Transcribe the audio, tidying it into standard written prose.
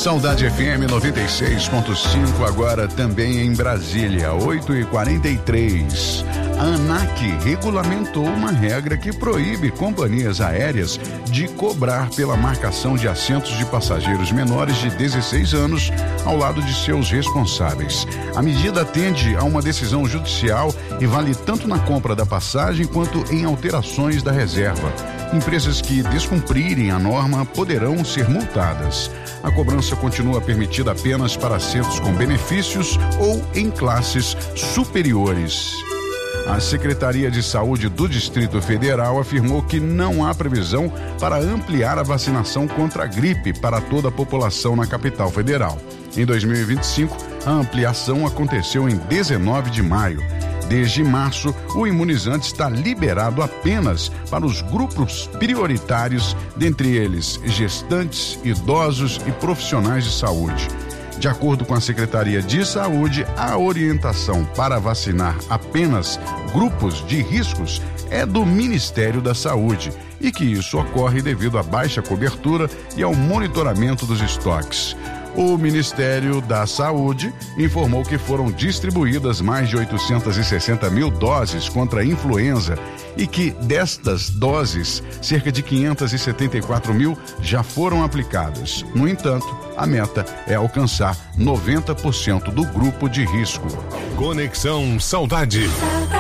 Saudade FM 96.5, agora também em Brasília, 8h43. A ANAC regulamentou uma regra que proíbe companhias aéreas de cobrar pela marcação de assentos de passageiros menores de 16 anos ao lado de seus responsáveis. A medida atende a uma decisão judicial e vale tanto na compra da passagem quanto em alterações da reserva. Empresas que descumprirem a norma poderão ser multadas. A cobrança continua permitida apenas para assentos com benefícios ou em classes superiores. A Secretaria de Saúde do Distrito Federal afirmou que não há previsão para ampliar a vacinação contra a gripe para toda a população na capital federal. Em 2025, a ampliação aconteceu em 19 de maio. Desde março, o imunizante está liberado apenas para os grupos prioritários, dentre eles gestantes, idosos e profissionais de saúde. De acordo com a Secretaria de Saúde, a orientação para vacinar apenas grupos de riscos é do Ministério da Saúde e que isso ocorre devido à baixa cobertura e ao monitoramento dos estoques. O Ministério da Saúde informou que foram distribuídas mais de 860 mil doses contra a influenza e que destas doses, cerca de 574 mil já foram aplicadas. No entanto, a meta é alcançar 90% do grupo de risco. Conexão Saudade.